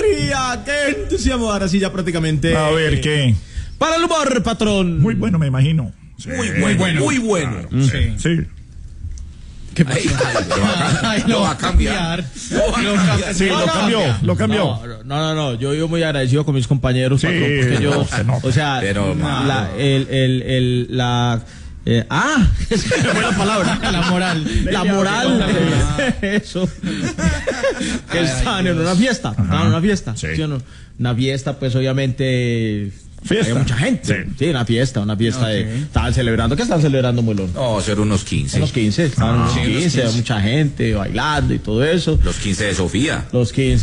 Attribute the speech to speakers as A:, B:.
A: alegría! ¡Qué entusiasmo! Ahora sí, ya prácticamente.
B: A ver, ¿qué?
A: Para el humor, patrón.
B: Muy bueno, me imagino. Sí.
C: Muy bueno.
B: Sí.
A: ¿Qué pasó?
C: Lo va a cambiar.
B: Sí, lo cambió.
A: No. Yo vivo muy agradecido con mis compañeros,
B: Sí,
A: patrón, porque yo,
B: se nota.
A: o sea,
C: Pero,
A: es que me fue la palabra. La moral. Eso. Que estaban en una fiesta. Estaban en una fiesta.
B: Sí.
A: ¿Sí o no? Una fiesta, pues obviamente.
B: Fiesta.
A: Había mucha gente. Sí, una fiesta de. Estaban celebrando. ¿Qué estaban celebrando, Muelón?
C: No, ser unos 15.
A: Unos 15. Estaban unos 15, había mucha gente bailando y todo eso.
C: Los 15 de Sofía.
A: Los 15.